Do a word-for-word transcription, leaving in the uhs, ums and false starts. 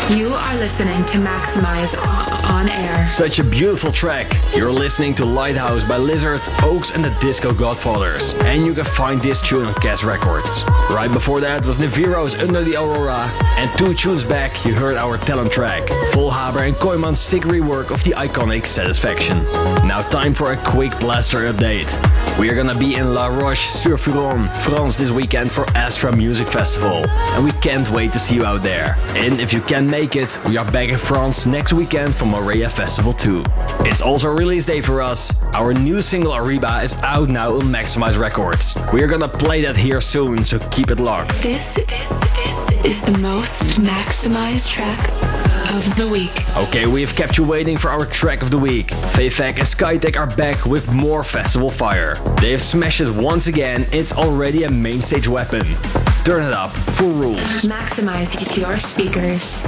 You are listening to Maximize on air. Such a beautiful track. You're listening to Lighthouse by Lizard, Oaks and the Disco Godfathers. And you can find this tune on Cass Records. Right before that was Niviro's Under the Aurora. And two tunes back you heard our talent track, Volhaber and Kooijman's sick rework of the iconic Satisfaction. Now time for a quick blaster update. We are gonna be in La Roche-sur-Foron, France this weekend for Astra Music Festival. And we can't wait to see you out there. And if you can make it, we are back in France next weekend for Morea Festival too. It's also release day for us. Our new single Ariba is out now on Maximize Records. We are gonna play that here soon, so keep it locked. This, this, this is the most maximized track of the week. Okay, we've kept you waiting for our track of the week. Fayfak and Skytech are back with more festival fire. They have smashed it once again. It's already a main stage weapon. Turn it up. Full rules. Maximize your speakers.